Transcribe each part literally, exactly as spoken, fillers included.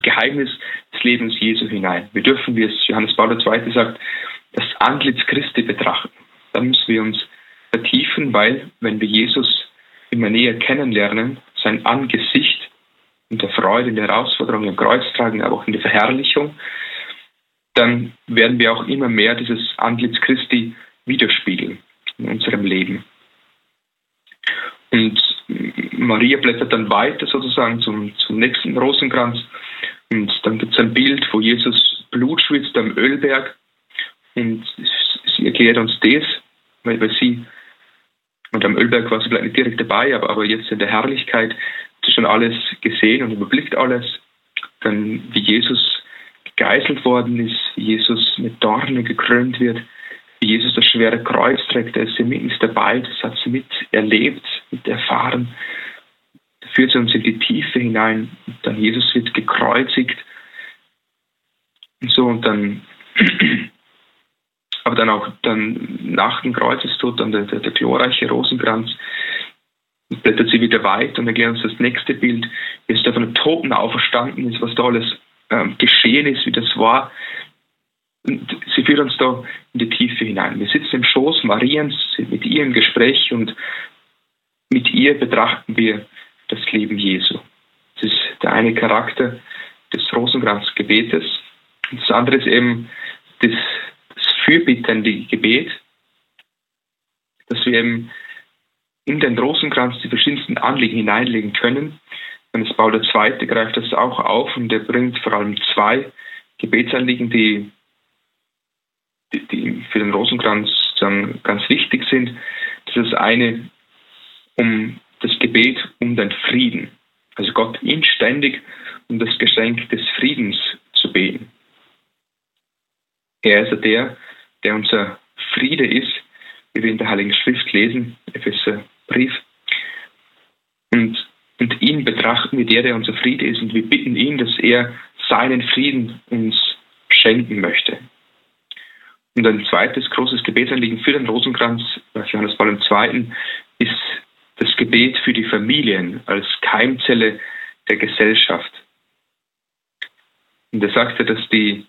Geheimnis des Lebens Jesu hinein. Wir dürfen, wie es Johannes Paul der Zweite sagt, das Antlitz Christi betrachten. Dann müssen wir uns vertiefen, weil, wenn wir Jesus immer näher kennenlernen, sein Angesicht in der Freude, in der Herausforderung, im Kreuztragen, aber auch in der Verherrlichung, dann werden wir auch immer mehr dieses Antlitz Christi widerspiegeln in unserem Leben. Und Maria blättert dann weiter sozusagen zum, zum nächsten Rosenkranz. Und dann gibt es ein Bild, wo Jesus Blut schwitzt am Ölberg. Und sie erklärt uns das, weil, weil sie, und am Ölberg war sie vielleicht nicht direkt dabei, aber, aber jetzt in der Herrlichkeit hat sie schon alles gesehen und überblickt alles. Dann wie Jesus gegeißelt worden ist, wie Jesus mit Dornen gekrönt wird, wie Jesus das schwere Kreuz trägt, da ist sie mit dabei, das hat sie mit erlebt, mit erfahren. Da führt sie uns in die Tiefe hinein. Und dann Jesus wird gekreuzigt. Und so, und dann, aber dann auch dann nach dem Kreuzestod, dann der, der, der glorreiche Rosenkranz, blättert sie wieder weiter und erklärt uns das nächste Bild, wie es da von den Toten auferstanden ist, was da alles ähm, geschehen ist, wie das war. Und sie führt uns da in die Tiefe hinein. Wir sitzen im Schoß Mariens, sind mit ihr im Gespräch und mit ihr betrachten wir das Leben Jesu. Das ist der eine Charakter des Rosenkranzgebetes. Und das andere ist eben das, das fürbittende Gebet, dass wir eben in den Rosenkranz die verschiedensten Anliegen hineinlegen können. Johannes Paul der Zweite greift das auch auf und er bringt vor allem zwei Gebetsanliegen, die Die, die für den Rosenkranz dann ganz wichtig sind. Das ist eine um das Gebet um den Frieden. Also Gott inständig um das Geschenk des Friedens zu beten. Er ist der, der unser Friede ist, wie wir in der Heiligen Schrift lesen, Epheserbrief. Und, und ihn betrachten wir, der, der unser Friede ist, und wir bitten ihn, dass er seinen Frieden uns schenken möchte. Und ein zweites großes Gebetsanliegen für den Rosenkranz, bei Johannes Paul der Zweite, ist das Gebet für die Familien als Keimzelle der Gesellschaft. Und er sagte, dass die,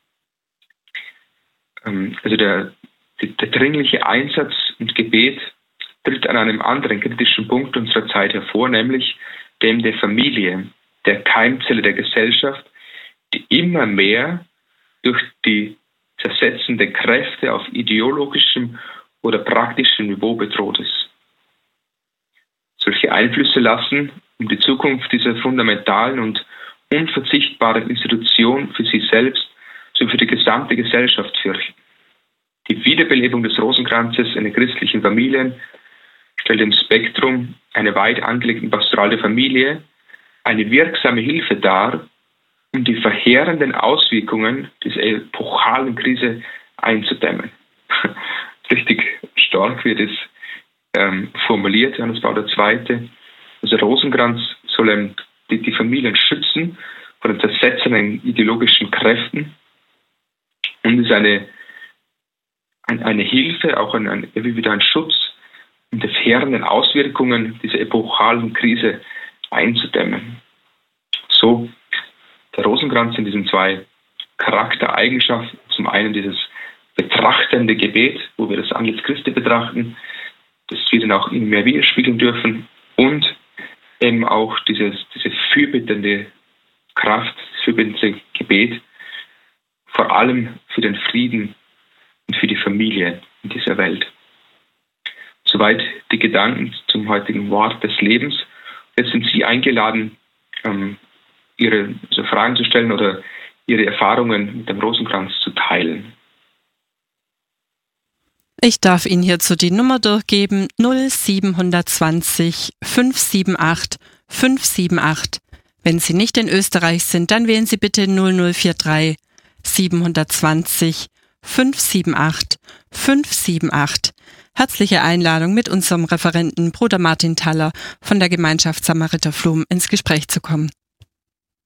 also der, der dringliche Einsatz und Gebet tritt an einem anderen kritischen Punkt unserer Zeit hervor, nämlich dem der Familie, der Keimzelle der Gesellschaft, die immer mehr durch die zersetzende Kräfte auf ideologischem oder praktischem Niveau bedroht ist. Solche Einflüsse lassen um die Zukunft dieser fundamentalen und unverzichtbaren Institution für sie selbst sowie für die gesamte Gesellschaft fürchten. Die Wiederbelebung des Rosenkranzes in den christlichen Familien stellt im Spektrum einer weit angelegten Pastoral der Familie eine wirksame Hilfe dar, um die verheerenden Auswirkungen dieser epochalen Krise einzudämmen. Richtig stark wird es ähm, formuliert, Johannes Paul der Zweite. Also der Rosenkranz soll ähm, die, die Familien schützen vor den zersetzenden ideologischen Kräften und ist eine, ein, eine Hilfe, auch ein, ein, wie wieder ein Schutz, um die verheerenden Auswirkungen dieser epochalen Krise einzudämmen. So der Rosenkranz in diesen zwei Charaktereigenschaften. Zum einen dieses betrachtende Gebet, wo wir das Antlitz Christi betrachten, das wir dann auch immer mehr widerspiegeln dürfen, und eben auch dieses, diese fürbittende Kraft, das fürbittende Gebet, vor allem für den Frieden und für die Familie in dieser Welt. Soweit die Gedanken zum heutigen Wort des Lebens. Jetzt sind Sie eingeladen, ähm, Ihre also Fragen zu stellen oder Ihre Erfahrungen mit dem Rosenkranz zu teilen. Ich darf Ihnen hierzu die Nummer durchgeben: null sieben zwei null fünf sieben acht fünf sieben acht. Wenn Sie nicht in Österreich sind, dann wählen Sie bitte null null vier drei sieben zwei null fünf sieben acht fünf sieben acht. Herzliche Einladung, mit unserem Referenten Bruder Martin Thaller von der Gemeinschaft Samariter Flum ins Gespräch zu kommen.